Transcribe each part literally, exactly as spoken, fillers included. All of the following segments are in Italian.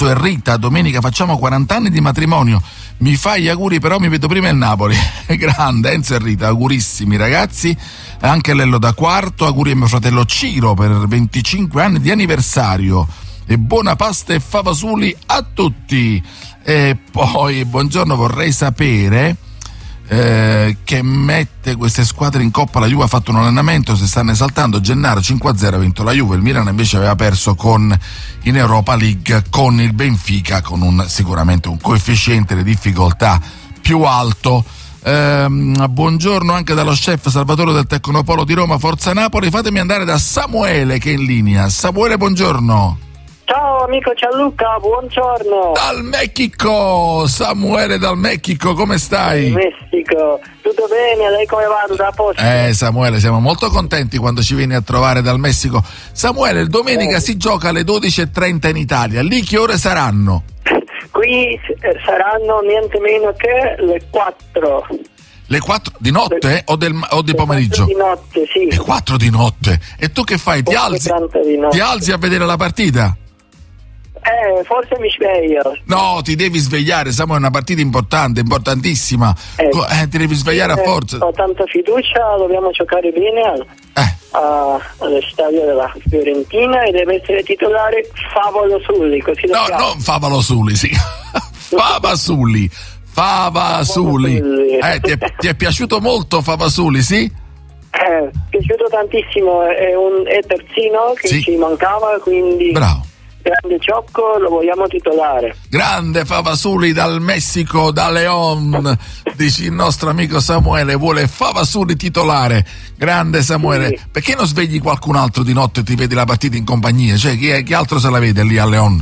e Rita, domenica facciamo quaranta anni di matrimonio, mi fai gli auguri, però mi vedo prima il Napoli. Grande Enzo e Rita, augurissimi ragazzi. Anche Lello da Quarto, auguri a mio fratello Ciro per venticinque anni di anniversario, e buona pasta e favasuli a tutti. E poi buongiorno, vorrei sapere eh, che mette queste squadre in coppa. La Juve ha fatto un allenamento, si stanno esaltando. Gennaro cinque a zero ha vinto la Juve, il Milan invece aveva perso con in Europa League con il Benfica, con un sicuramente un coefficiente di difficoltà più alto. Eh, buongiorno anche dallo chef Salvatore del Tecnopolo di Roma, Forza Napoli. Fatemi andare da Samuele che è in linea. Samuele, buongiorno. Ciao amico Gianluca, buongiorno. Dal Messico, Samuele dal Messico, come stai? Messico, tutto bene, lei come va? Tutto a posto? Eh Samuele, siamo molto contenti quando ci vieni a trovare dal Messico. Samuele, domenica eh. si gioca alle dodici e trenta in Italia, lì che ore saranno? Qui saranno niente meno che le quattro. Le quattro di notte le, o, del, o di pomeriggio? Di notte, sì. Le quattro di notte. E tu che fai? Ti alzi, ti alzi a vedere la partita? Eh, forse mi sveglio. No, ti devi svegliare, Samuele, è una partita importante, importantissima. Eh, eh, ti devi svegliare eh, a forza. Ho tanta fiducia, dobbiamo giocare bene al, eh. a, allo stadio della Fiorentina e deve essere titolare Favolo Sulli, così lo No, chiamo. non Favolo Sulli, sì. Favasuli. Favasuli. Eh, ti, è, ti è piaciuto molto Favasuli, sì? Eh, è piaciuto tantissimo, è un è terzino che sì. ci mancava, quindi bravo. Grande Ciocco, lo vogliamo titolare. Grande Favasuli dal Messico, da Leon, dici il nostro amico Samuele, vuole Favasuli titolare. Grande Samuele, sì. Perché non svegli qualcun altro di notte e ti vedi la partita in compagnia? Cioè, chi, è, chi altro se la vede lì a Leon?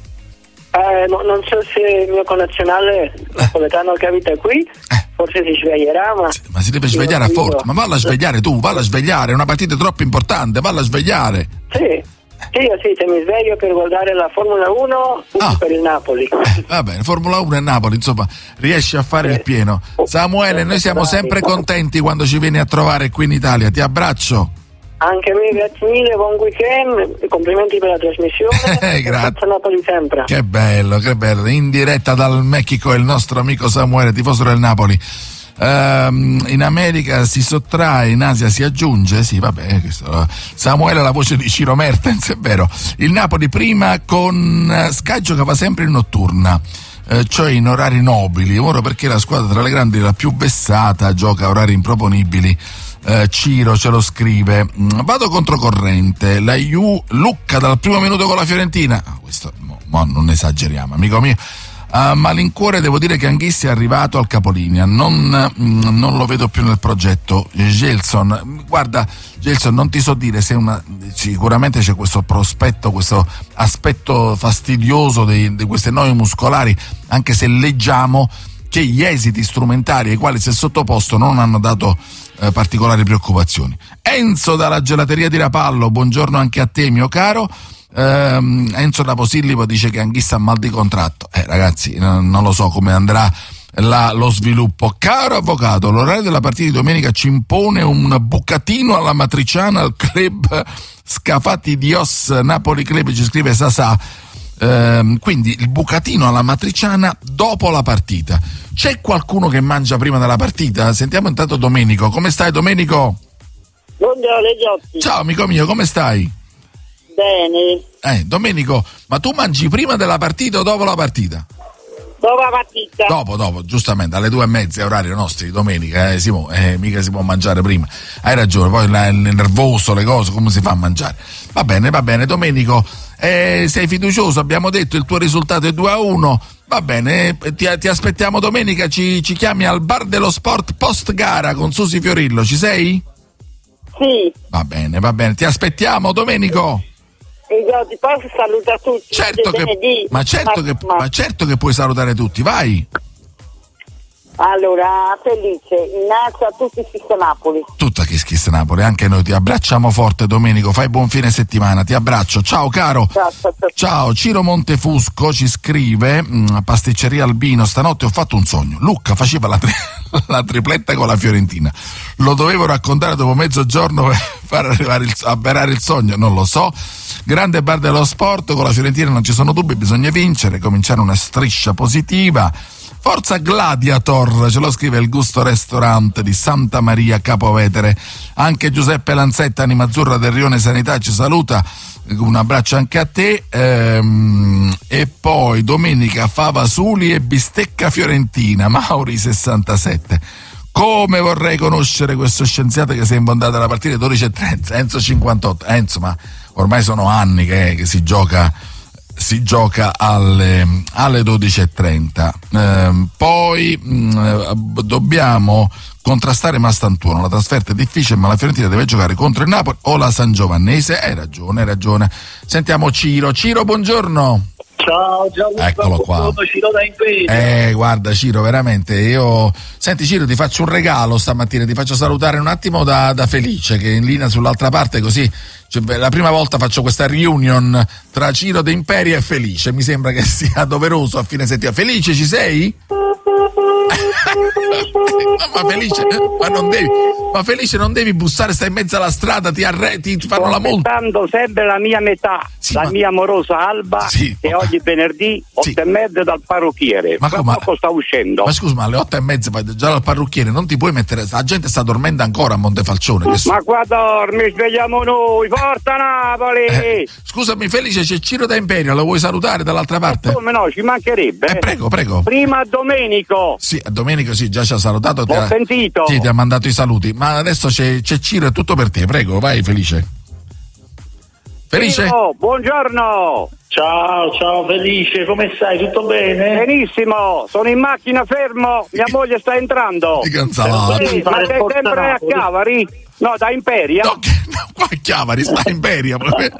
Eh, no, non so se il mio connazionale napoletano che abita qui eh. forse si sveglierà, ma... ma si deve svegliare a forza, ma valla a svegliare tu, valla a svegliare, è una partita troppo importante, valla a svegliare. Sì. Sì, sì, se mi sveglio per guardare la Formula uno ah. per il Napoli. Eh, va bene, Formula uno e Napoli, insomma, riesci a fare eh. il pieno. Samuele, noi siamo sempre contenti quando ci vieni a trovare qui in Italia, ti abbraccio. Anche a me, grazie mille, buon weekend, complimenti per la trasmissione. Grazie. Napoli sempre. Che bello, che bello, in diretta dal Messico il nostro amico Samuele, tifoso del Napoli. Uh, in America si sottrae, in Asia si aggiunge, sì vabbè, questo, Samuele la voce di Ciro Mertens, è vero. Il Napoli prima con Sky giocava sempre in notturna, uh, cioè in orari nobili, ora perché la squadra tra le grandi è la più vessata, gioca a orari improponibili. Uh, Ciro ce lo scrive. Mm, vado controcorrente, la Ju Lucca dal primo minuto con la Fiorentina, ah, questo mo, mo non esageriamo amico mio. A malincuore devo dire che Anghissì è arrivato al capolinea, non, non lo vedo più nel progetto. Gelson, guarda Gelson, non ti so dire se una, sicuramente c'è questo prospetto, questo aspetto fastidioso di, di queste noie muscolari, anche se leggiamo che gli esiti strumentali ai quali si è sottoposto non hanno dato eh, particolari preoccupazioni. Enzo dalla gelateria di Rapallo, buongiorno anche a te mio caro. Uh, Enzo da Posillipo dice che Anghissa ha mal di contratto. Eh ragazzi, non, non lo so come andrà la, lo sviluppo. Caro avvocato, l'orario della partita di domenica ci impone un bucatino alla matriciana al club Scafati Dios Napoli Club, ci scrive Sasà. Uh, quindi il bucatino alla matriciana dopo la partita. C'è qualcuno che mangia prima della partita? Sentiamo intanto Domenico. Come stai Domenico? Buongiorno Giotti. Ciao amico mio, come stai? Bene. Eh, Domenico, ma tu mangi prima della partita o dopo la partita? Dopo la partita. Dopo, dopo, giustamente, alle due e mezza, orario nostri, domenica, eh, Simo, eh, mica si può mangiare prima. Hai ragione, poi il nervoso, le cose, come si fa a mangiare? Va bene, va bene, Domenico, eh, sei fiducioso, abbiamo detto il tuo risultato è due a uno, va bene, eh, ti, ti aspettiamo domenica, ci, ci chiami al Bar dello Sport post gara con Susi Fiorillo, ci sei? Sì. Va bene, va bene, ti aspettiamo Domenico. Io ti posso salutare tutti. Certo che, ma, certo ma, che, ma... ma certo che puoi salutare tutti, vai. Allora, Felice, innanzi a tutti schisse Napoli. Tutta chi schisse Napoli, anche noi ti abbracciamo forte, Domenico, fai buon fine settimana, ti abbraccio, ciao caro. Ciao, ciao, ciao. Ciao, Ciro Montefusco ci scrive, mh, pasticceria Albino, stanotte ho fatto un sogno, Lucca faceva la, tri- la tripletta con la Fiorentina, lo dovevo raccontare dopo mezzogiorno per far arrivare il, avverare il sogno, non lo so. Grande bar dello sport, con la Fiorentina non ci sono dubbi, bisogna vincere, cominciare una striscia positiva. Forza Gladiator, ce lo scrive il Gusto Ristorante di Santa Maria Capovetere. Anche Giuseppe Lanzetta, Anima Azzurra del Rione Sanità, ci saluta. Un abbraccio anche a te. Ehm, e poi domenica fava suli e bistecca fiorentina, Mauri sessantasette. Come vorrei conoscere questo scienziato che si è imbondato alla partita dodici e trenta, Enzo cinquantotto. Enzo, ma ormai sono anni che, che si gioca si gioca alle, alle dodici e trenta. Eh, poi mh, dobbiamo contrastare Mastantuono, la trasferta è difficile, ma la Fiorentina deve giocare contro il Napoli o la San Giovannese. Hai ragione, hai ragione. Sentiamo Ciro. Ciro, buongiorno. Ciao Gianluca, eccolo qua. Ciro da Imperia. Eh, guarda Ciro, veramente io. Senti Ciro, ti faccio un regalo stamattina, ti faccio salutare un attimo da, da Felice, che è in linea sull'altra parte, così cioè, la prima volta faccio questa reunion tra Ciro da Imperia e Felice, mi sembra che sia doveroso a fine settimana. Felice, ci sei? No, ma Felice, ma non devi, ma Felice non devi bussare, stai in mezzo alla strada, ti arreti, ti fanno la multa. Aspettando sempre la mia metà, sì, la ma... mia amorosa Alba, sì, che ma... oggi venerdì otto sì. e mezza dal parrucchiere. Ma come? Poco sta uscendo. Ma scusa, ma alle otto e mezza già dal parrucchiere non ti puoi mettere, la gente sta dormendo ancora a Montefalcione. Che ma qua dormi, svegliamo noi, forza Napoli! Eh, scusami Felice, c'è Ciro da Imperia, lo vuoi salutare dall'altra parte? Come no, ci mancherebbe. Eh, prego, prego. Prima Domenico. Sì, Domenico sì, già ci ha salutato. Ho ti ha... sentito. Sì, ti ha mandato i saluti, ma adesso c'è, c'è Ciro, è tutto per te, prego, vai Felice. Felice? Ciro, buongiorno. Ciao, ciao Felice, come stai? Tutto bene? Benissimo, sono in macchina fermo, mia moglie sta entrando. Di Canzalato. Sì, ma sei sempre a Chiavari? No, da Imperia? No, no, qua a Chiavari, sta a Imperia.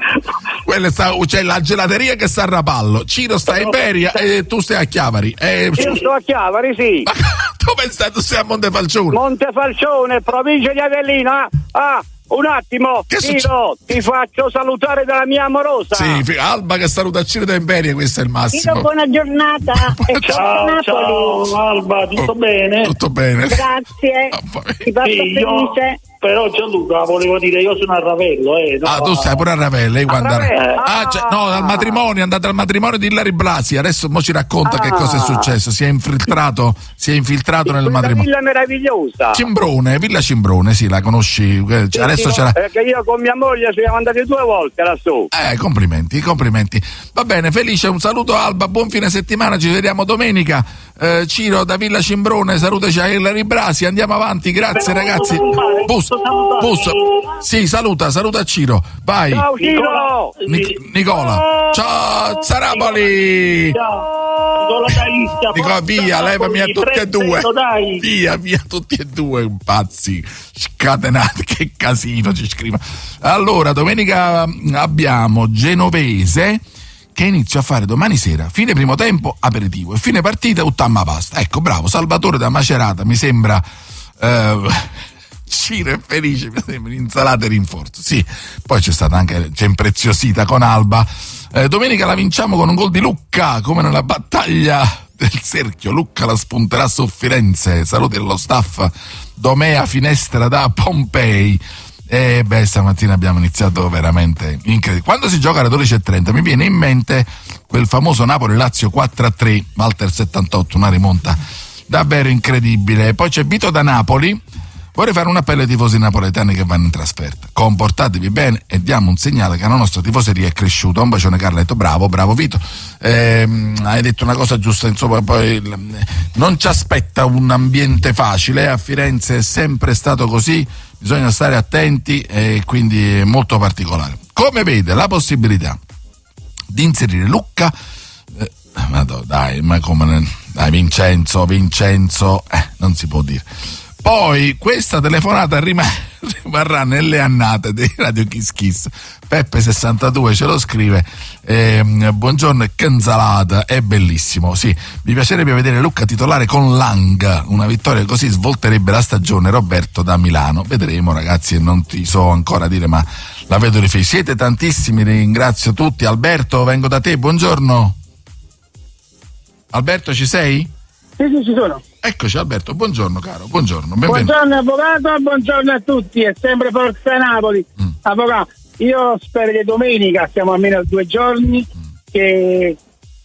Quella sta, c'è la gelateria che sta a Rapallo. Ciro sta a Imperia e tu stai a Chiavari. E... Io sto a Chiavari, sì. Ma dove stai? Tu sei a Montefalcione? Montefalcione, provincia di Avellino. Ah, un attimo, che Ciro, ti faccio salutare dalla mia amorosa. Sì, Alba che saluta Ciro da Imperia, questo è il massimo. Ciro, buona giornata. E ciao, Napoli. Ciao Alba, tutto oh, bene? Tutto bene. Grazie. Ti porto sì, felice. Io... Però Gianluca, volevo dire, io sono a Ravello, eh. Ah, tu stai pure a Ravello, lei a Ravello. Ah, cioè, no, al matrimonio, è andata al matrimonio di Ilari Blasi, adesso mo ci racconta ah. che cosa è successo, si è infiltrato, si è infiltrato nel matrimonio. Villa meravigliosa. Cimbrone, Villa Cimbrone, sì, la conosci, sì, adesso sì, c'era... Perché io con mia moglie ci siamo andati due volte lassù. Eh, complimenti, complimenti. Va bene, Felice, un saluto Alba, buon fine settimana, ci vediamo domenica. Eh, Ciro da Villa Cimbrone, salutaci a Ilari Blasi, andiamo avanti, grazie però ragazzi. Bus, bus. Sì, saluta, saluta Ciro. Vai. Ciao Ciro. Nic- Nicola. Ciao Saraboli. Ciao. Nicola, via, levami a tutti e due. Via, via tutti e due, pazzi. Scatenati, che casino ci scrive. Allora, domenica abbiamo Genovese che inizia a fare domani sera, fine primo tempo aperitivo e fine partita uttamma pasta. Ecco, bravo, Salvatore da Macerata, mi sembra eh, Ciro è felice, mi sembra insalata e rinforzo. Sì, poi c'è stata anche, c'è impreziosita con Alba. Eh, domenica la vinciamo con un gol di Lucca, come nella battaglia del cerchio. Lucca la spunterà su Firenze. Saluti allo staff. Domea Finestra da Pompei. E beh, stamattina abbiamo iniziato veramente incredibile. Quando si gioca alle dodici e trenta mi viene in mente quel famoso Napoli-Lazio quattro a tre, Walter settantotto, una rimonta davvero incredibile. Poi c'è Vito da Napoli. Vorrei fare un appello ai tifosi napoletani che vanno in trasferta. Comportatevi bene e diamo un segnale che la nostra tifoseria è cresciuta. Un bacione Carletto, bravo, bravo Vito. Ehm, hai detto una cosa giusta, insomma, poi non ci aspetta un ambiente facile, a Firenze è sempre stato così, bisogna stare attenti e quindi è molto particolare. Come vede la possibilità di inserire Lucca, eh, ma dai, ma come, dai Vincenzo, Vincenzo, eh, non si può dire. Poi questa telefonata rimane, rimarrà nelle annate di Radio Kiss Kiss. Peppe sessantadue ce lo scrive, eh, buongiorno, canzalata, è bellissimo, sì, mi piacerebbe vedere Lucca titolare con Lang, una vittoria così svolterebbe la stagione. Roberto da Milano, vedremo ragazzi, non ti so ancora dire, ma la vedo difficile. Siete tantissimi, ringrazio tutti. Alberto, vengo da te, buongiorno. Alberto, ci sei? Sì, sì, ci sono. Eccoci Alberto, buongiorno caro, buongiorno. Benvenuto. Buongiorno avvocato, buongiorno a tutti, è sempre Forza Napoli. Mm. Avvocato, io spero che domenica, siamo almeno a due giorni, mm. che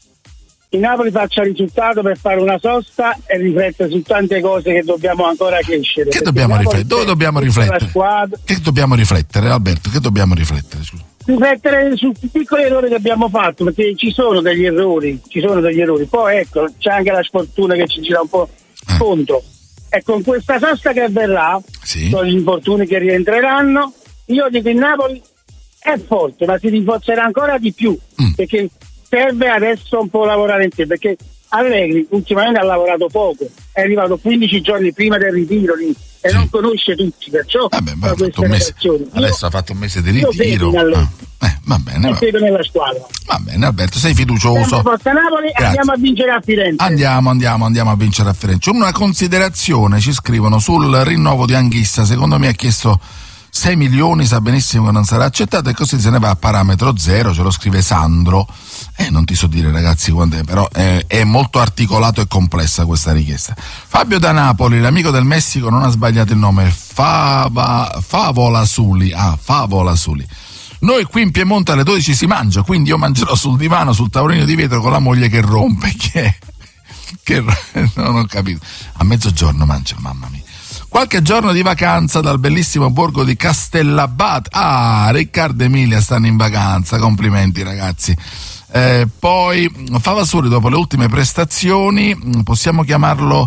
il Napoli faccia risultato per fare una sosta e riflettere su tante cose che dobbiamo ancora crescere. Che dobbiamo riflettere? Dove dobbiamo riflettere? Che dobbiamo riflettere Alberto? Che dobbiamo riflettere? Scusa. Riflettere su piccoli errori che abbiamo fatto, perché ci sono degli errori, ci sono degli errori. Poi ecco, c'è anche la sfortuna che ci gira un po' eh. contro. E con questa sosta che avverrà, sì, con gli infortuni che rientreranno, io dico il Napoli è forte, ma si rinforzerà ancora di più, mm. perché serve adesso un po' lavorare in sé, perché Allegri ultimamente ha lavorato poco, è arrivato quindici giorni prima del ritiro lì e sì, non conosce tutti, perciò vabbè, ha fatto un mese, adesso ha fatto un mese di ritiro. Ah, eh, va bene, va. credo nella squadra. Va bene Alberto, sei fiducioso. Forza Napoli, andiamo a vincere a Firenze. Andiamo, andiamo, andiamo a vincere a Firenze. Una considerazione ci scrivono sul rinnovo di Anghissa, secondo me ha chiesto sei milioni, sa benissimo che non sarà accettato e così se ne va a parametro zero, ce lo scrive Sandro. Eh, non ti so dire ragazzi quando è, però è, è molto articolato e complessa questa richiesta. Fabio da Napoli, l'amico del Messico non ha sbagliato il nome, Fava, Favola Suli, ah, Favola Suli. Noi qui in Piemonte alle dodici si mangia, quindi io mangerò sul divano, sul tavolino di vetro con la moglie che rompe, che, che non ho capito. A mezzogiorno mangia, mamma mia. Qualche giorno di vacanza dal bellissimo borgo di Castellabate. Ah, Riccardo e Emilia stanno in vacanza, complimenti ragazzi. Eh, poi Favasuli dopo le ultime prestazioni, possiamo chiamarlo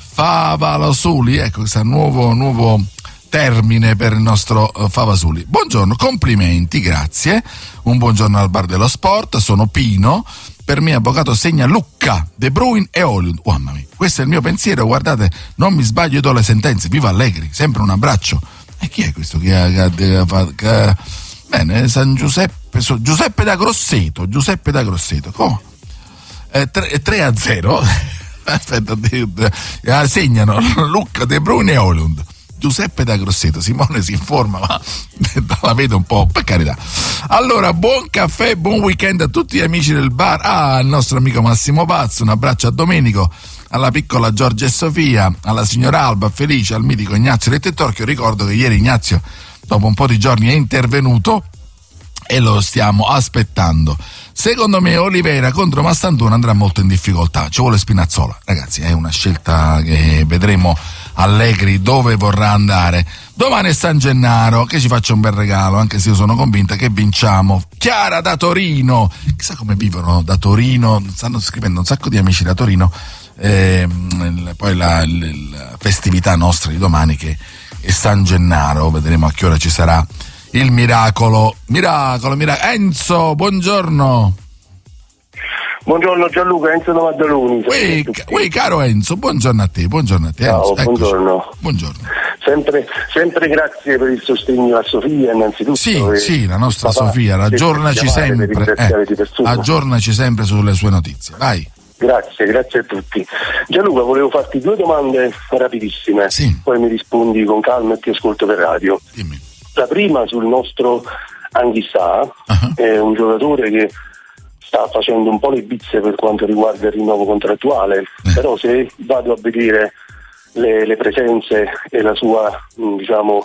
Favalosuli, ecco questo nuovo, nuovo termine per il nostro uh, Favasuli. Buongiorno, complimenti, grazie. Un buongiorno al Bar dello Sport, sono Pino. Per me avvocato segna Lucca, De Bruyne e Højlund. Oh, mamma mia, questo è il mio pensiero, guardate, non mi sbaglio, io do le sentenze. Viva Allegri, sempre un abbraccio. E chi è questo che ha, che ha, che ha bene, San Giuseppe, so, Giuseppe da Grosseto, Giuseppe da Grosseto. Come? Eh, tre a zero. Aspetta, eh, segnano Lucca, De Bruyne e Højlund. Giuseppe da Grosseto, Simone si informa, ma la vedo un po', per carità. Allora, buon caffè, buon weekend a tutti gli amici del bar, ah, al nostro amico Massimo Pazzo, un abbraccio a Domenico, alla piccola Giorgia e Sofia, alla signora Alba, Felice, al mitico Ignazio Rettetorchio. Ricordo che ieri Ignazio, dopo un po' di giorni, è intervenuto e lo stiamo aspettando. Secondo me Oliveira contro Mastandone andrà molto in difficoltà, ci vuole Spinazzola, ragazzi, è una scelta che vedremo Allegri dove vorrà andare. Domani è San Gennaro, che ci faccia un bel regalo, anche se io sono convinta che vinciamo. Chiara da Torino, chissà come vivono da Torino, stanno scrivendo un sacco di amici da Torino, eh, poi la, la festività nostra di domani che è San Gennaro, vedremo a che ora ci sarà il miracolo, miracolo, miracolo. Enzo, buongiorno. Buongiorno Gianluca, Enzo da Maddaloni. Ui, ui, caro Enzo, buongiorno a te, buongiorno a te. Ciao, Enzo, buongiorno. Buongiorno. Sempre, sempre grazie per il sostegno a Sofia innanzitutto. Sì, sì, la nostra Sofia, aggiornaci sempre, eh, aggiornaci sempre sulle sue notizie, vai. Grazie, grazie a tutti. Gianluca, volevo farti due domande rapidissime, sì, poi mi rispondi con calma e ti ascolto per radio. Dimmi. La prima sul nostro Anghissà, uh-huh, è un giocatore che sta facendo un po' le bizze per quanto riguarda il rinnovo contrattuale, eh. però se vado a vedere le, le presenze e la sua, diciamo,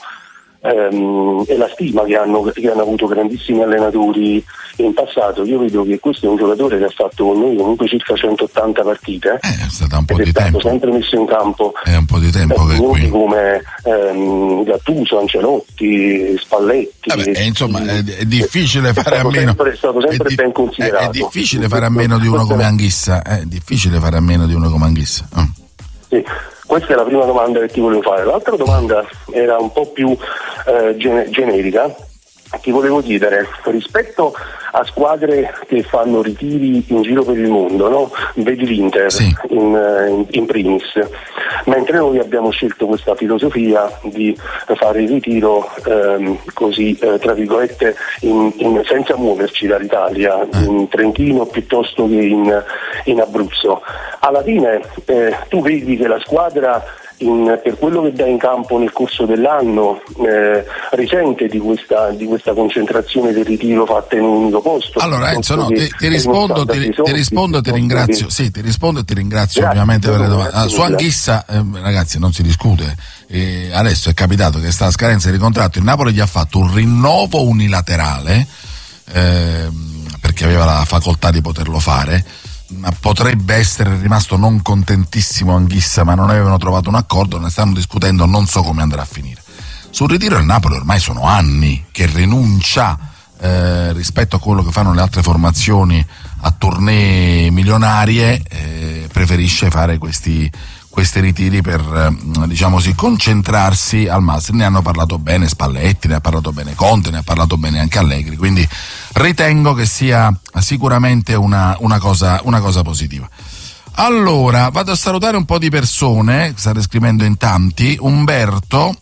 ehm, e la stima che hanno, che hanno avuto grandissimi allenatori in passato, io vedo che questo è un giocatore che ha fatto con noi comunque circa centottanta partite, eh, è stato un po' di è stato tempo, sempre messo in campo, è un po' di tempo che qui come ehm, Gattuso, Ancelotti, Spalletti. Vabbè, eh, insomma è, è difficile è fare a meno, sempre, è stato sempre è di, ben considerato. È, è difficile fare a meno di uno come Anghissa, è difficile fare a meno di uno come Anghissa. Mm. Sì, questa è la prima domanda che ti volevo fare. L'altra domanda era un po' più eh, gen- generica. ti volevo chiedere, rispetto a squadre che fanno ritiri in giro per il mondo, no? Vedi l'Inter, sì, in, in, in primis, mentre noi abbiamo scelto questa filosofia di fare il ritiro ehm, così, eh, tra virgolette, in, in, senza muoverci dall'Italia, in Trentino piuttosto che in, in Abruzzo. Alla fine eh, tu vedi che la squadra, In, per quello che dà in campo nel corso dell'anno, eh, risente di questa, di questa concentrazione del ritiro fatta in un unico posto. Allora Enzo, no, ti, ti rispondo, ti, ti rispondo e ti ringrazio. Sì, ti rispondo e ti ringrazio. Grazie, ovviamente per le domande. Ah, su Anghissa, eh, ragazzi, non si discute. Eh, adesso è capitato che sta a scadenza di contratto, il Napoli gli ha fatto un rinnovo unilaterale, eh, perché aveva la facoltà di poterlo fare. Ma potrebbe essere rimasto non contentissimo Anghissa, ma non avevano trovato un accordo, ne stanno discutendo, non so come andrà a finire. Sul ritiro il Napoli ormai sono anni che rinuncia eh, rispetto a quello che fanno le altre formazioni a tournée milionarie, eh, preferisce fare questi questi ritiri per, eh, diciamo così, concentrarsi al massimo. Ne hanno parlato bene Spalletti, ne ha parlato bene Conte, ne ha parlato bene anche Allegri, quindi ritengo che sia sicuramente una, una cosa, una cosa positiva. Allora, vado a salutare un po' di persone, state scrivendo in tanti. Umberto,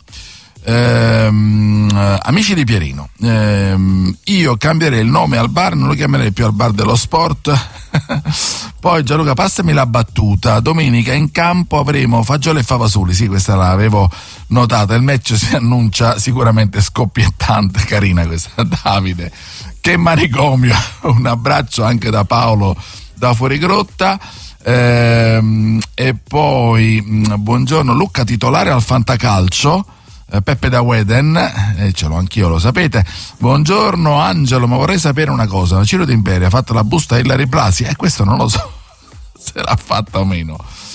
ehm, amici di Pierino, ehm, io cambierei il nome al bar, non lo chiamerei più al bar dello sport. Poi Gianluca, passami la battuta, domenica in campo avremo fagioli e favasoli. Sì, questa l'avevo notata, il match si annuncia sicuramente scoppiettante. Carina questa. Davide, che manicomio. Un abbraccio anche da Paolo da Fuorigrotta. Ehm, e poi mh, buongiorno Luca, titolare al Fantacalcio. eh, Peppe da Weden, eh, ce l'ho anch'io, lo sapete. Buongiorno Angelo, ma vorrei sapere una cosa, Ciro D'Imperia ha fatto la busta a Ilari Blasi, e eh, questo non lo so se l'ha fatta o meno.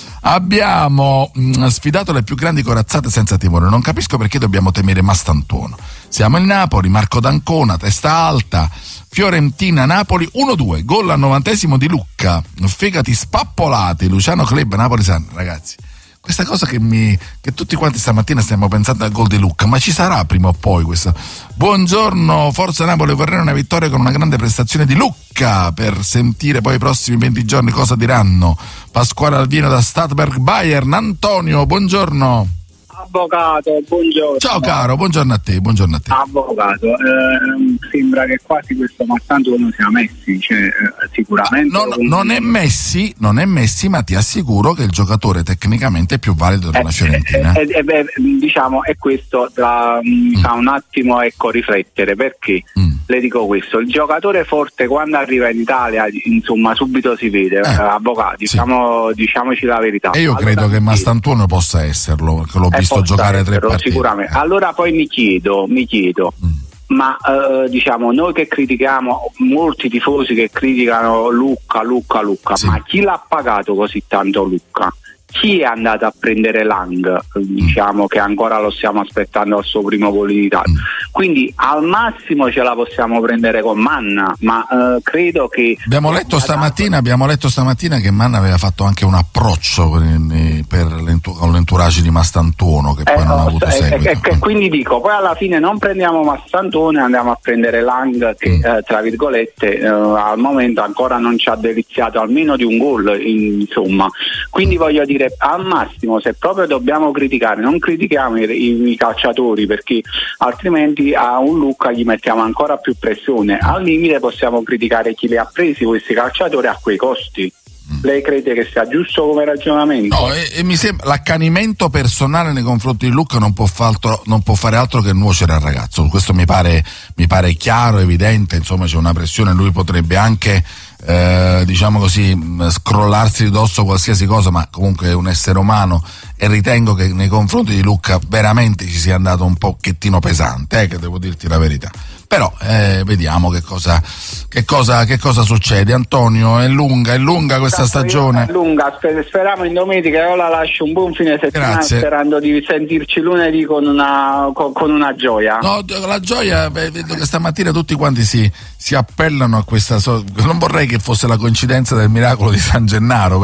Abbiamo mh, sfidato le più grandi corazzate senza timore, non capisco perché dobbiamo temere Mastantuono. Siamo il Napoli, Marco D'Ancona, testa alta. Fiorentina-Napoli uno due, gol al novantesimo di Lucca, fegati spappolati, Luciano Club, Napoli-San. Ragazzi, questa cosa che mi che tutti quanti stamattina stiamo pensando al gol di Lucca, ma ci sarà prima o poi questo. Buongiorno, forza Napoli, vorrei una vittoria con una grande prestazione di Lucca per sentire poi i prossimi venti giorni cosa diranno. Pasquale Alvino da Stadberg Bayern. Antonio, buongiorno. Avvocato, buongiorno. Ciao caro, buongiorno a te, buongiorno a te. Avvocato, eh, sembra che quasi questo Mastantuono sia Messi, cioè eh, sicuramente. Non, non è Messi, non è Messi, ma ti assicuro che il giocatore tecnicamente è più valido della eh, Fiorentina. Eh, eh, eh, diciamo, è questo da mm. fa un attimo ecco riflettere, perché mm. le dico questo, il giocatore forte quando arriva in Italia, insomma, subito si vede, eh, avvocato, diciamo, sì. diciamoci la verità. E io allora, credo che Mastantuono possa esserlo, perché l'ho visto giocare tre partite. Sicuramente. Allora poi mi chiedo, mi chiedo, mm. ma eh, diciamo noi che critichiamo, molti tifosi che criticano Lucca, Lucca, Lucca, sì. ma chi l'ha pagato così tanto Lucca? Chi è andato a prendere Lang, diciamo mm. che ancora lo stiamo aspettando al suo primo gol in Italia, mm. quindi al massimo ce la possiamo prendere con Manna, ma eh, credo che abbiamo letto stamattina abbiamo letto stamattina che Manna aveva fatto anche un approccio per, per l'entu- con l'entourage di Mastantuono, che poi eh, non ha avuto eh, seguito. Eh, eh, quindi dico, poi alla fine non prendiamo Mastantuono e andiamo a prendere Lang che mm. eh, tra virgolette eh, al momento ancora non ci ha deliziato almeno di un gol, insomma, quindi voglio dire, al massimo, se proprio dobbiamo criticare, non critichiamo i, i calciatori, perché altrimenti a un Lucca gli mettiamo ancora più pressione. Al limite possiamo criticare chi li ha presi questi calciatori a quei costi. Lei crede che sia giusto come ragionamento? No, e, e mi sembra l'accanimento personale nei confronti di Lucca non può, fa altro, non può fare altro che nuocere al ragazzo. Questo mi pare, mi pare chiaro, evidente, insomma c'è una pressione, lui potrebbe anche eh, diciamo così scrollarsi di dosso qualsiasi cosa, ma comunque è un essere umano, e ritengo che nei confronti di Lucca veramente ci sia andato un pochettino pesante, eh, che devo dirti la verità. Però eh, vediamo che cosa, che cosa che cosa succede. Antonio, è lunga, è lunga questa stagione. È lunga, speriamo in domenica, io la lascio un buon fine settimana. Grazie. Sperando di sentirci lunedì con una con, con una gioia. No, la gioia, vedo che stamattina tutti quanti si, si appellano a questa so- non vorrei che fosse la coincidenza del miracolo di San Gennaro, perché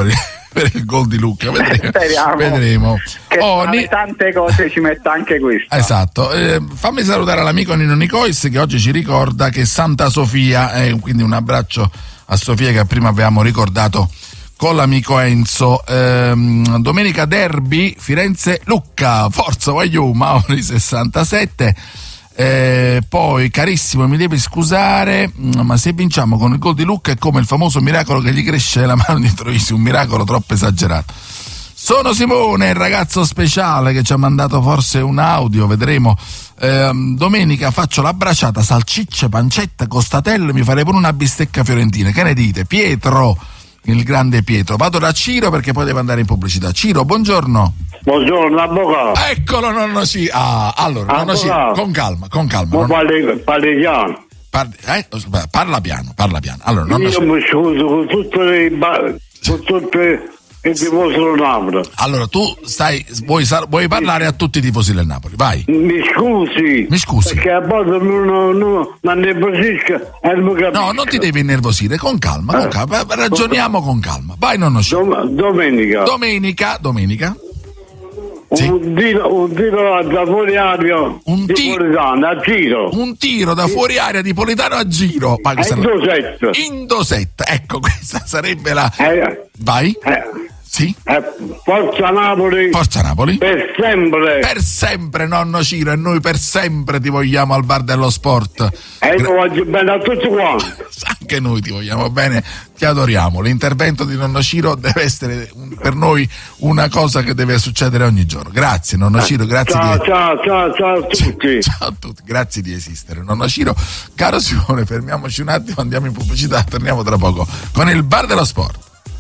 per il gol di Lucca, vedremo. Speriamo vedremo. Che oh, tra ni- tante cose ci metta anche questo. Esatto. Eh, fammi salutare l'amico Nino Nicois che oggi ci ricorda che Santa Sofia, eh, quindi un abbraccio a Sofia che prima avevamo ricordato con l'amico Enzo. Ehm, domenica derby Firenze-Lucca, forza voglio Mauri sessantasette. Eh, poi carissimo, mi devi scusare, ma se vinciamo con il gol di Lucca è come il famoso miracolo che gli cresce la mano dietro Isi, un miracolo troppo esagerato. Sono Simone, il ragazzo speciale che ci ha mandato forse un audio, vedremo. Eh, domenica faccio la bracciata, salsicce, pancetta, costatello e mi farei pure una bistecca fiorentina. Che ne dite? Pietro, il grande Pietro. Vado da Ciro perché poi devo andare in pubblicità. Ciro, buongiorno. Buongiorno, avvocato. Eccolo, nonno Ciro. Ah, allora, nonno Ciro, con calma, con calma. Non parli, parli piano. Parli, eh? Parla piano, parla piano. Allora, nonno Io Ciro. mi scuso con tutte le ba- con tutte i tifosi del Napoli. Allora, tu stai, vuoi, vuoi parlare a tutti i tifosi del Napoli, vai. Mi scusi. Mi scusi. Perché a volte non, non, non nervosisca e non capisco. No, non ti devi innervosire, con calma, con calma. Ragioniamo con calma. Vai, nonno Ciro. Dom- domenica. Domenica, domenica. Sì. Un tiro, un tiro da fuori aria un di ti- Politano, a giro. Un tiro da fuori aria di Politano a giro. Ma questa in dosetta. In dosetta, ecco, questa sarebbe la. Eh, Vai. Eh. Sì. Eh, Forza Napoli. Forza Napoli. Per sempre. Per sempre, nonno Ciro, e noi per sempre ti vogliamo al bar dello sport. E io voglio bene a tutti quanti. Anche noi ti vogliamo bene, ti adoriamo. L'intervento di nonno Ciro deve essere un, per noi una cosa che deve succedere ogni giorno. Grazie nonno Ciro, grazie ciao, di ciao, ciao, ciao a tutti. Ciao a tutti, grazie di esistere nonno Ciro. Caro Simone, fermiamoci un attimo, andiamo in pubblicità, torniamo tra poco con il bar dello sport.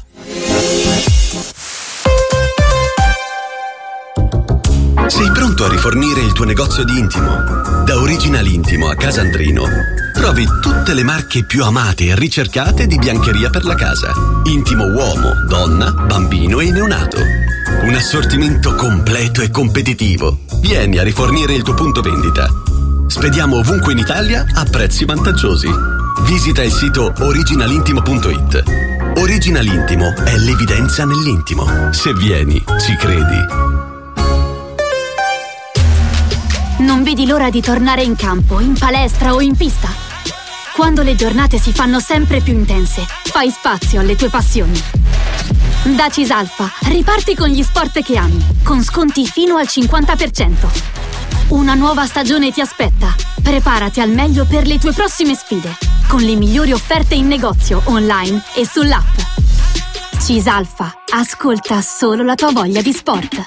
Sei pronto a rifornire il tuo negozio di intimo? Da Original Intimo a Casandrino trovi tutte le marche più amate e ricercate di biancheria per la casa. Intimo uomo, donna, bambino e neonato. Un assortimento completo e competitivo. Vieni a rifornire il tuo punto vendita. Spediamo ovunque in Italia a prezzi vantaggiosi. Visita il sito original intimo punto it. Original Intimo è l'evidenza nell'intimo. Se vieni, ci credi. Non vedi l'ora di tornare in campo, in palestra o in pista? Quando le giornate si fanno sempre più intense, fai spazio alle tue passioni. Da Cisalfa, riparti con gli sport che ami, con sconti fino al cinquanta per cento. Una nuova stagione ti aspetta. Preparati al meglio per le tue prossime sfide, con le migliori offerte in negozio, online e sull'app. Cisalfa, ascolta solo la tua voglia di sport.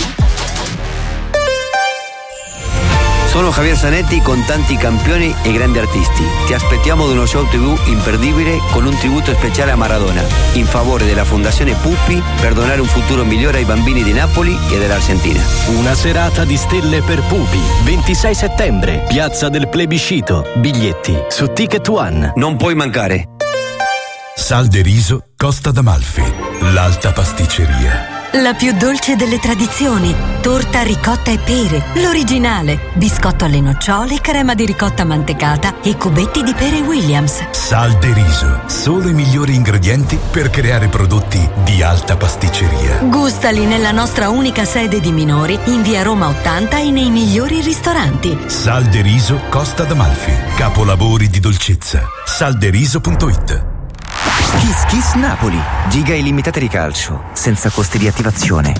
Sono Javier Zanetti con tanti campioni e grandi artisti. Ti aspettiamo ad uno show tivù imperdibile con un tributo speciale a Maradona, in favore della Fondazione Puppi per donare un futuro migliore ai bambini di Napoli e dell'Argentina. Una serata di stelle per Pupi, ventisei settembre, Piazza del Plebiscito. Biglietti su Ticket One. Non puoi mancare. Sal de Riso, Costa d'Amalfi, l'alta pasticceria. La più dolce delle tradizioni, torta ricotta e pere, l'originale, biscotto alle nocciole, crema di ricotta mantecata e cubetti di pere Williams. Sal de Riso, solo i migliori ingredienti per creare prodotti di alta pasticceria. Gustali nella nostra unica sede di minori, in via Roma ottanta e nei migliori ristoranti. Sal de Riso, Costa d'Amalfi, capolavori di dolcezza. salderiso punto it. Kiss Kiss Napoli, giga illimitate di calcio, senza costi di attivazione.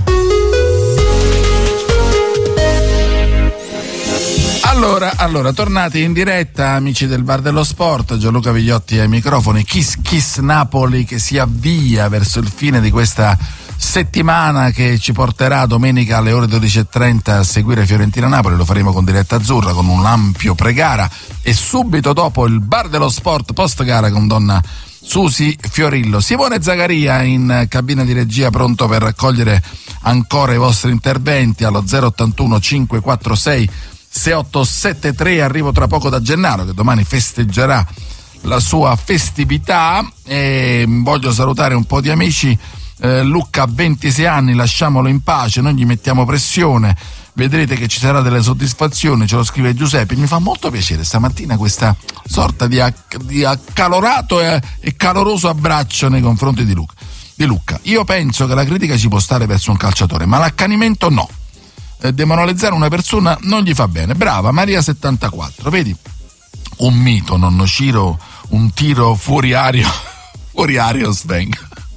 Allora, allora, tornati in diretta, amici del Bar dello Sport, Gianluca Vigliotti ai microfoni. Kiss Kiss Napoli che si avvia verso il fine di questa settimana che ci porterà domenica alle ore dodici e trenta a seguire Fiorentina-Napoli. Lo faremo con diretta azzurra, con un ampio pre-gara e subito dopo il Bar dello Sport post-gara con donna Susi Fiorillo. Simone Zagaria in cabina di regia, pronto per raccogliere ancora i vostri interventi allo zero ottantuno cinquecentoquarantasei sessantottosessantatré. Arrivo tra poco da Gennaro che domani festeggerà la sua festività e voglio salutare un po' di amici. eh, Luca ha ventisei anni, lasciamolo in pace, non gli mettiamo pressione, vedrete che ci sarà delle soddisfazioni, ce lo scrive Giuseppe. Mi fa molto piacere stamattina questa sorta di, acc- di accalorato e, e caloroso abbraccio nei confronti di Luca. di Lucca. Io penso che la critica ci può stare verso un calciatore, ma l'accanimento no. Eh, demoralizzare una persona non gli fa bene. Brava Maria settantaquattro, vedi? Un mito, nonno Ciro, un tiro fuori aria, fuori aria Sven.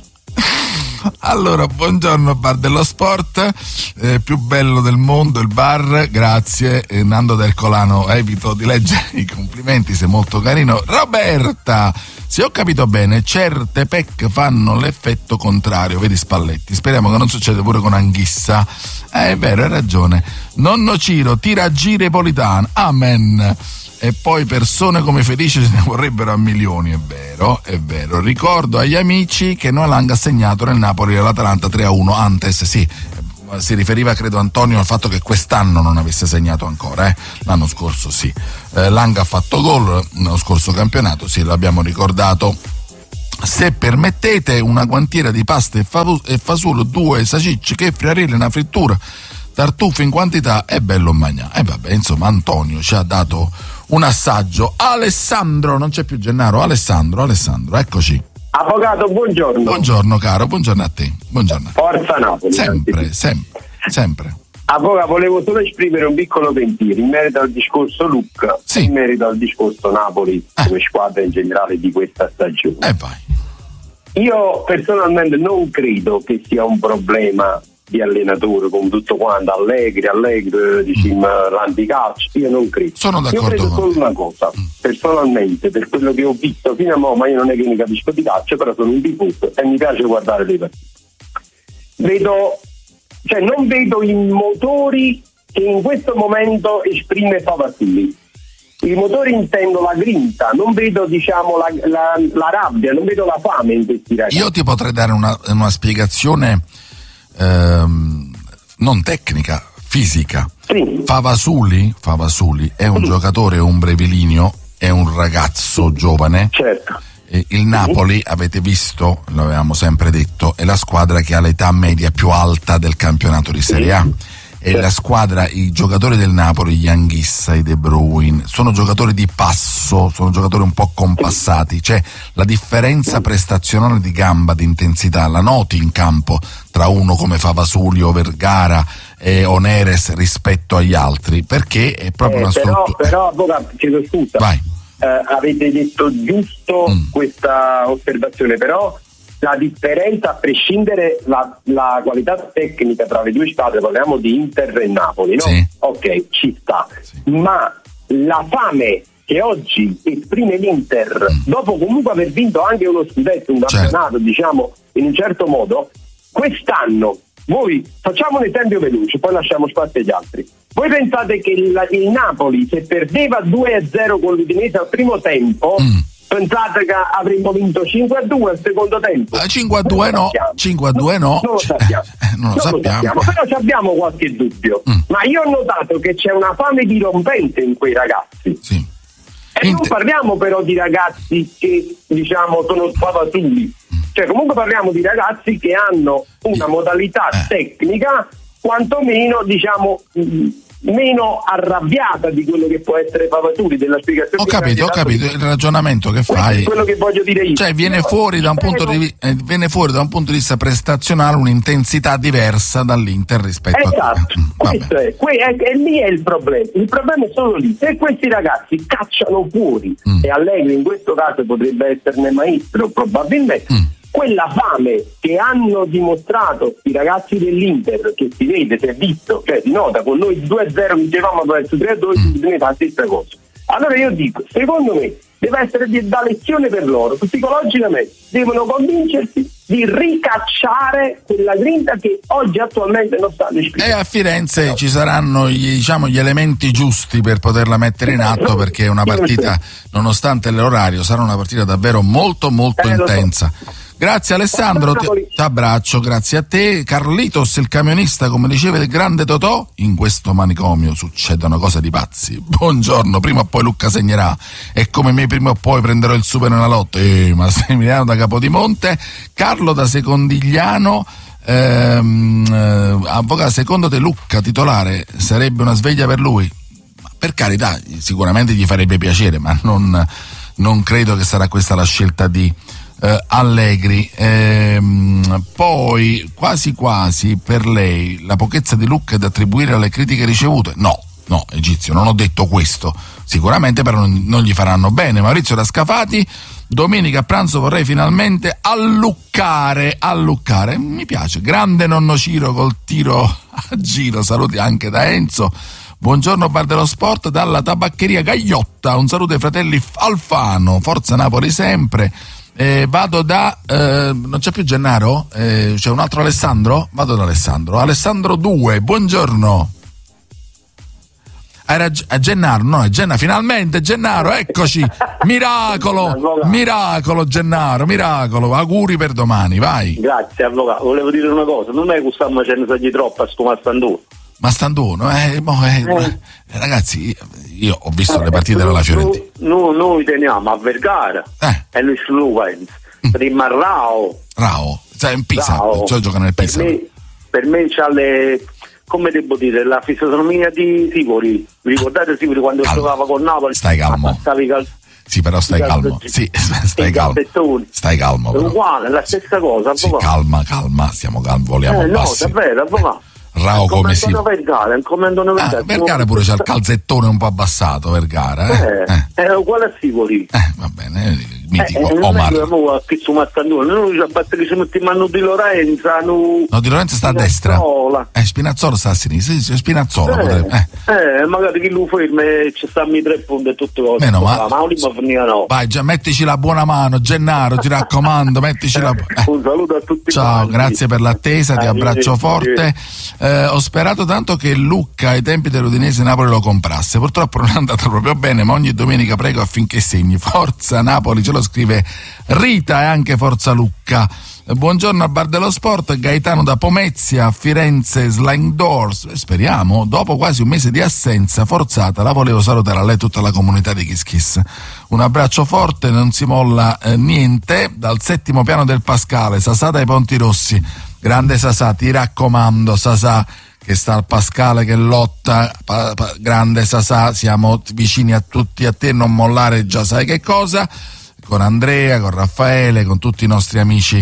Allora, buongiorno bar dello sport, eh, più bello del mondo il bar, grazie. eh, Nando del Colano, evito di leggere i complimenti, sei molto carino. Roberta, se ho capito bene, certe P E C fanno l'effetto contrario, vedi Spalletti, speriamo che non succeda pure con Anghissa. Eh, è vero, hai ragione. Nonno Ciro, tira a giri Politano, amen. E poi persone come Felice ce ne vorrebbero a milioni, è vero, è vero. Ricordo agli amici che Noelanga ha segnato nel Napoli l'Atalanta tre a uno, antes, sì, si riferiva credo Antonio al fatto che quest'anno non avesse segnato ancora, eh? L'anno scorso sì. Eh, Langa ha fatto gol nello scorso campionato, sì, l'abbiamo ricordato. Se permettete, una guantiera di pasta e, fa- e fasullo, due sacicci, che friarelle, una frittura, tartufo in quantità è bello magna. E vabbè, insomma, Antonio ci ha dato un assaggio. Alessandro, non c'è più Gennaro, Alessandro, Alessandro, eccoci. Avvocato, buongiorno. Buongiorno caro, buongiorno a te. Buongiorno. Forza Napoli. Sempre, sempre, sempre. Avvocato, volevo solo esprimere un piccolo pensiero in merito al discorso Lucca, sì. In merito al discorso Napoli eh. come squadra in generale di questa stagione. E eh vai. Io personalmente non credo che sia un problema di allenatore come tutto quanto, Allegri, Allegri, diciamo, mm. l'anticalcio, io non credo. Sono d'accordo. Io credo con solo te. una cosa, mm. personalmente, per quello che ho visto fino a mo', ma io non è che ne capisco di calcio, però sono un tifoso e mi piace guardare le partite. Vedo, cioè non vedo i motori che in questo momento esprime Pavasili. I motori intendo la grinta, non vedo diciamo la, la, la rabbia, non vedo la fame in questi ragazzi. Io ti potrei dare una, una spiegazione ehm, non tecnica, fisica. Sì. Favasuli, Favasuli è un sì. giocatore umbrevilineo, è un ragazzo giovane. Certo. E il Napoli, avete visto, l'avevamo sempre detto, è la squadra che ha l'età media più alta del campionato di Serie A. E la squadra, i giocatori del Napoli, gli Anghissa, i De Bruyne, sono giocatori di passo, sono giocatori un po' compassati, cioè la differenza prestazionale di gamba, di intensità, la noti in campo tra uno come Favasuli o Vergara e Oneres rispetto agli altri, perché è proprio eh, una però, struttura. Però, avvocato, chiedo scusa, Vai. Eh, avete detto giusto mm. questa osservazione, però la differenza, a prescindere la, la qualità tecnica tra le due squadre, parliamo di Inter e Napoli, no? Sì. Ok, ci sta, sì. Ma la fame che oggi esprime l'Inter, mm. dopo comunque aver vinto anche uno scudetto, un campionato, certo. diciamo, in un certo modo, quest'anno, voi, facciamo un esempio veloce, poi lasciamo spazio agli altri. Voi pensate che il, il Napoli, se perdeva due a zero con l'Udinese al primo tempo, mm. pensate che avremmo vinto cinque a due al secondo tempo? Eh, cinque a due no, cinque a due no. Non lo sappiamo. Eh, non lo non sappiamo. Lo sappiamo. Però abbiamo qualche dubbio. Mm. Ma io ho notato che c'è una fame dirompente in quei ragazzi. Sì. E Inter. Non parliamo però di ragazzi che, diciamo, sono spavatuli. Mm. Cioè, comunque parliamo di ragazzi che hanno una modalità eh. tecnica quantomeno, diciamo, mh, meno arrabbiata di quello che può essere Pavaturi, della spiegazione. Ho capito, ho capito il ragionamento che fai. È quello che voglio dire io. Cioè viene fuori da un punto di eh, viene fuori da un punto di vista prestazionale un'intensità diversa dall'Inter rispetto esatto. a questo è, que- è, è lì è il problema. Il problema è solo lì. Se questi ragazzi cacciano fuori mm. e Allegri in questo caso potrebbe esserne maestro probabilmente. Mm. Quella fame che hanno dimostrato i ragazzi dell'Inter, che si vede, si è visto, cioè si nota, con noi due a zero vincevamo verso tre a due, mm. bisogna fare la stessa cosa. Allora io dico, secondo me deve essere da lezione per loro, psicologicamente devono convincersi di ricacciare quella grinta che oggi attualmente non stanno esprimendo. E a Firenze no. ci saranno gli, diciamo, gli elementi giusti per poterla mettere in atto, perché è una partita, nonostante l'orario, sarà una partita davvero molto molto eh, intensa. Grazie Alessandro, ti, ti abbraccio, grazie a te. Carlitos, il camionista, come diceva il grande Totò, in questo manicomio succedono cose di pazzi. Buongiorno, prima o poi Lucca segnerà, e come me prima o poi prenderò il super nella lotta. Eh, ma Massimiliano da Capodimonte. Carlo da Secondigliano, ehm, eh, avvocato, secondo te Lucca titolare sarebbe una sveglia per lui? Per carità, sicuramente gli farebbe piacere, ma non, non credo che sarà questa la scelta di eh, Allegri. Ehm, poi quasi quasi per lei la pochezza di Lucca è da attribuire alle critiche ricevute? No, no, Egizio, non ho detto questo, sicuramente però non, non gli faranno bene. Maurizio da Scafati: domenica a pranzo vorrei finalmente alluccare, alluccare, mi piace, grande nonno Ciro col tiro a giro, saluti anche da Enzo. Buongiorno Bar dello Sport dalla tabaccheria Gagliotta, un saluto ai fratelli Alfano, forza Napoli sempre. Eh, vado da eh, non c'è più Gennaro? Eh, c'è un altro Alessandro? Vado da Alessandro. Alessandro due, buongiorno. Era G- Gennaro, no, è Genna, finalmente Gennaro, eccoci. Miracolo, miracolo Gennaro, miracolo. Auguri per domani, vai. Grazie avvocato, volevo dire una cosa, non è che stiamo facendo sagli troppo a sto Mastanduno. Mastanduno, eh, boh, eh, eh. Ragazzi, io ho visto eh, le partite della Fiorentina. Noi, noi teniamo a Vergara eh. e noi Sluvens, prima Rao. Rao, sai, in Pisa, cioè gioca nel Pisa. Per me, per me c'ha le, come devo dire, la fisionomia di Sivori. Vi ricordate Sivori quando calmo. giocava con Napoli? Stai calmo. Cal- sì, però stai calmo. Sì, stai calmo. Stai calmo. È uguale, la stessa cosa. Sì, calma, calma, stiamo calmi, voliamo eh, bassi. No, davvero, avvocato. Rao come si Vergara, ah, Vergara pure c'ha il calzettone un po' abbassato, Vergara eh? Eh, eh. È uguale a Sivori. Eh, va bene, mitico eh, Omar. Noi ci batteremo in mano di Lorenza. No, no, di Lorenza sta a destra. Eh, Spinazzola sta a sinistra. Sì, Spinazzola eh, potrebbe. Eh. eh, magari chi lo ferma e ci stanno i tre punti e tutte cose. Meno ma... ma no. Vai, già mettici la buona mano, Gennaro, ti raccomando, mettici la eh. Un saluto a tutti. Ciao, quanti. Grazie per l'attesa, ti abbraccio forte. Eh, ho sperato tanto che Lucca ai tempi dell'Udinese Napoli lo comprasse, purtroppo non è andata proprio bene, ma ogni domenica prego affinché segni. Forza Napoli, ce lo scrive Rita, e anche forza Lucca. Eh, buongiorno al Bar dello Sport, Gaetano da Pomezia, Firenze Sliding Doors, speriamo, dopo quasi un mese di assenza forzata la volevo salutare a lei e tutta la comunità di Kiss Kiss. Un abbraccio forte, non si molla eh, niente, dal settimo piano del Pascale, Sasà dai Ponti Rossi. Grande Sasà, ti raccomando Sasà, che sta al Pascale che lotta, pa, pa, grande Sasà, siamo vicini a tutti a te, non mollare già sai che cosa, con Andrea, con Raffaele, con tutti i nostri amici.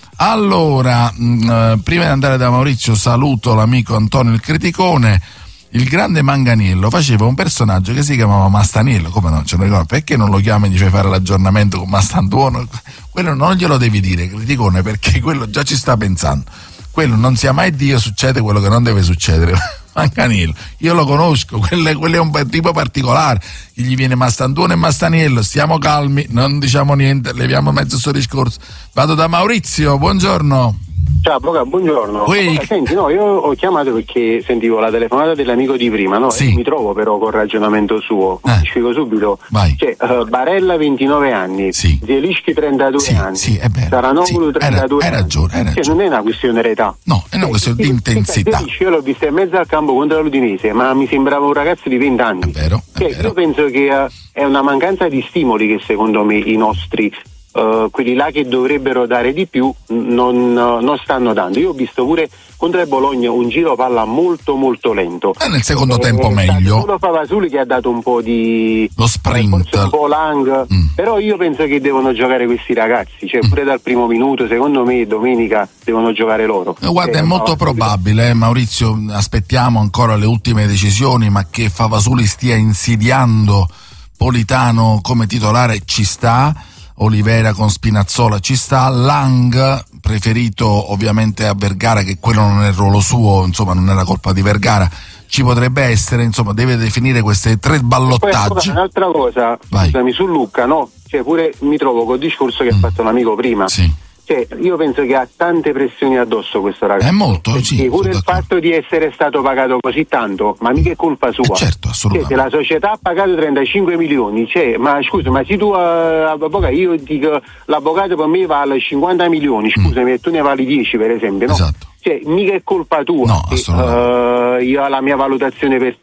Allora, mh, prima di andare da Maurizio saluto l'amico Antonio il Criticone. Il grande Manganiello faceva un personaggio che si chiamava Mastaniello, come no, ce lo ricordo, perché non lo chiami e gli fai fare l'aggiornamento con Mastantuono? Quello non glielo devi dire, Criticone, perché quello già ci sta pensando. Quello non sia mai Dio, succede quello che non deve succedere. Manganiello, io lo conosco, quello, quello è un tipo particolare, gli viene Mastantuono e Mastaniello, stiamo calmi, non diciamo niente, leviamo mezzo sto discorso. Vado da Maurizio, buongiorno. Ciao Boca, buongiorno. Oui. Senti, no, io ho chiamato perché sentivo la telefonata dell'amico di prima, no? Sì. E mi trovo però col ragionamento suo. Eh. Ti spiego subito. Vai. Cioè, uh, Barella ventinove anni, sì. Zielinski trentadue sì, anni, sì, è vero. Saranoglu sì. trentadue hai ragione, hai ragione. Cioè, non è una questione d'età. No, è una questione di intensità. Io l'ho vista in mezzo al campo contro l'Udinese, ma mi sembrava un ragazzo di venti anni. È vero, è cioè, vero. Io penso che uh, è una mancanza di stimoli che secondo me i nostri Uh, quelli là che dovrebbero dare di più non, uh, non stanno dando. Io ho visto pure contro il Bologna un giro palla molto molto lento e nel secondo eh, tempo è meglio solo Favasuli che ha dato un po' di lo sprint, un po' Lang, mm. però io penso che devono giocare questi ragazzi, cioè pure mm. dal primo minuto secondo me domenica devono giocare loro. eh, guarda eh, è molto probabile eh, Maurizio, aspettiamo ancora le ultime decisioni, ma che Favasuli stia insidiando Politano come titolare ci sta, Olivera con Spinazzola ci sta, Lang preferito ovviamente a Vergara, che quello non è il ruolo suo, insomma non è la colpa di Vergara, ci potrebbe essere, insomma deve definire queste tre ballottaggi. Poi un'altra cosa, Vai. scusami, su Lucca, no? Cioè pure mi trovo col discorso che mm. ha fatto un amico prima. Sì. Cioè, io penso che ha tante pressioni addosso questo ragazzo. È molto, sì. Pure il fatto di essere stato pagato così tanto, ma mica è colpa sua. Eh certo, assolutamente. Cioè, se la società ha pagato trentacinque milioni, cioè, ma scusa, ma se tu uh, avvocato, io dico l'avvocato per me vale cinquanta milioni, scusami, mm. e tu ne vali dieci per esempio, no? Esatto. Cioè, mica è colpa tua. No, assolutamente. Uh, io la mia valutazione per te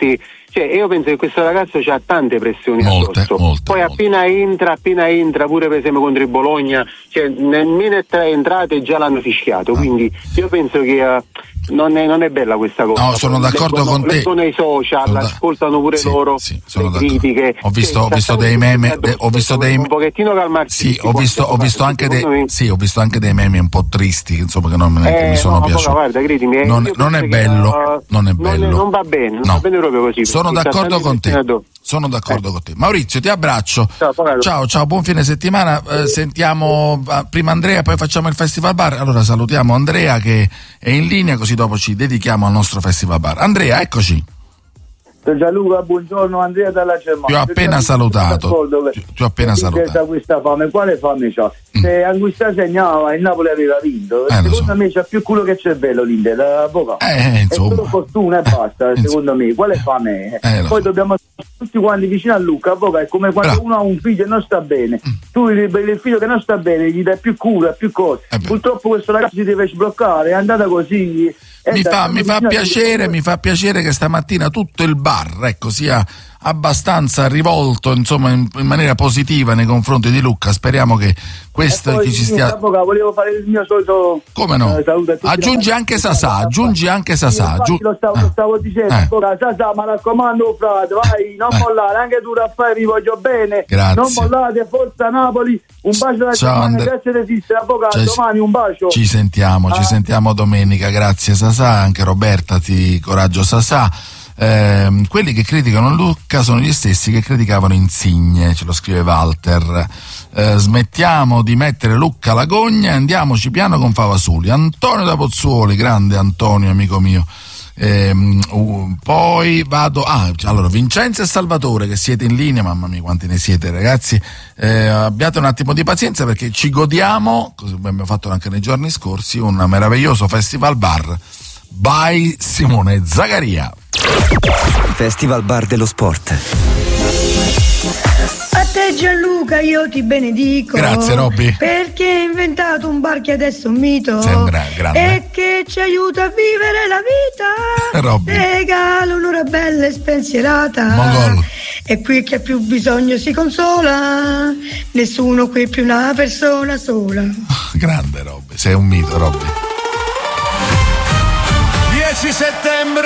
Cioè, io penso che questo ragazzo ha tante pressioni molte, addosso. molte, Poi molte. appena entra, appena entra, pure per esempio contro il Bologna, cioè nemmeno tre entrate già l'hanno fischiato. Ah. Quindi io penso che uh, non, è, non è bella questa cosa. No, sono d'accordo leggono, con te. Leggono i social, sono ascoltano pure sì, loro sì, sono le critiche. Ho visto, cioè, ho visto dei meme, de, ho visto dei un pochettino calmarsi. Sì, ho visto, ho visto anche dei, sì, ho visto anche dei meme un po' tristi, insomma, che non me ne, eh, mi sono no, piaciuti. Guarda, credimi, non, non è bello, uh, non è bello. Non, non va bene, non no. va bene proprio così. Sono d'accordo con te. Sono d'accordo eh. con te. Maurizio, ti abbraccio. Ciao, ciao, ciao, buon fine settimana. Eh, sentiamo uh, prima Andrea, poi facciamo il Festival Bar. Allora salutiamo Andrea che è in linea, così dopo ci dedichiamo al nostro Festival Bar. Andrea, eccoci. Gianluca, buongiorno, Andrea dalla Germania. Ti ho appena salutato. Ti, ti ho appena salutato. Da questa fame, quale fame c'ha? Mm. Se Anguissa segnava il Napoli aveva vinto, eh, secondo so. me c'ha più culo che cervello l'Inter, l'avvocato. Eh, è solo fortuna e basta, eh, secondo me. Quale fame è? Eh, Poi so. dobbiamo stare tutti quanti vicino a Luca, avvocato, è come quando Bra. uno ha un figlio e non sta bene. Mm. Tu il, il figlio che non sta bene gli dai più cura, più cose. Eh Purtroppo questo ragazzo si deve sbloccare, è andata così. Mi fa, mi fa piacere, mi fa piacere che stamattina tutto il bar, ecco, sia abbastanza rivolto, insomma, in, in maniera positiva nei confronti di Lucca. Speriamo che questo chi ci stia. Avvocato, volevo fare il mio solito. Come no? Eh, saluto a tutti. Aggiungi anche Sasà, aggiungi anche Sasà. Sì, lo stavo, lo stavo dicendo, eh. Avvocato, Sasà, ma raccomando, frate, vai, non eh. mollare, anche tu Raffaele, vi voglio bene. Grazie. Non mollate, forza Napoli. Un bacio da Germania, grazie di esistere, avvocato, cioè, domani un bacio. Ci sentiamo, ah. ci sentiamo domenica, grazie Sasà, anche Roberta, ti coraggio Sasà. Eh, quelli che criticano Lucca sono gli stessi che criticavano Insigne, ce lo scrive Walter. Eh, smettiamo di mettere Lucca alla gogna e andiamoci piano con Favasoli. Antonio da Pozzuoli, grande Antonio, amico mio. Eh, uh, poi vado ah, allora Vincenzo e Salvatore che siete in linea, mamma mia quanti ne siete ragazzi, eh, abbiate un attimo di pazienza perché ci godiamo, così abbiamo fatto anche nei giorni scorsi, un meraviglioso Festival Bar by Simone Zagaria. Festival Bar dello Sport. A te Gianluca io ti benedico. Grazie Robby. Perché hai inventato un bar che adesso è un mito. Sei un gra- grande. E che ci aiuta a vivere la vita. Robby. Regala un'ora bella e spensierata. Mongol. E qui chi ha più bisogno si consola. Nessuno qui più una persona sola. Grande Robby, sei un mito Robby. dieci settembre